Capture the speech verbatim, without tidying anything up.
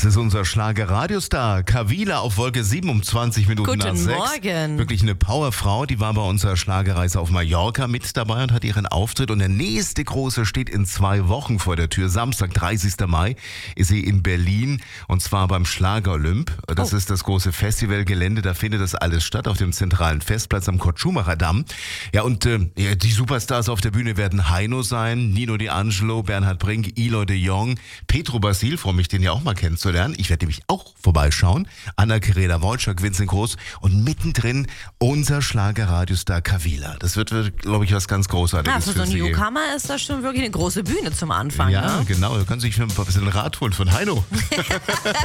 Das ist unser Schlager-Radiostar, Kavila auf Wolke siebenundzwanzig Minuten nach Guten sechs. Morgen. Wirklich eine Powerfrau, die war bei unserer Schlagerreise auf Mallorca mit dabei und hat ihren Auftritt. Und der nächste große steht in zwei Wochen vor der Tür. Samstag, dreißigster Mai, ist sie in Berlin und zwar beim Schlager-Olymp. Das Oh. ist das große Festivalgelände, da findet das alles statt auf dem zentralen Festplatz am Kurt-Schumacher-Damm. Ja, und äh, ja, die Superstars auf der Bühne werden Heino sein, Nino D'Angelo, Bernhard Brink, Eloy de Jong, Petro Basil, freue mich, den ja auch mal kennenzulernen. Ich werde nämlich auch vorbeischauen. Anna Kereda Wojcik, Vincent Groß und mittendrin unser Schlager-Radiostar Kavila. Das wird, glaube ich, was ganz Großartiges Ah, für so einen Sie. Newcomer ist das schon wirklich eine große Bühne zum Anfang. Ja, ne? genau. Da können Sie sich ein bisschen Rat holen von Heino.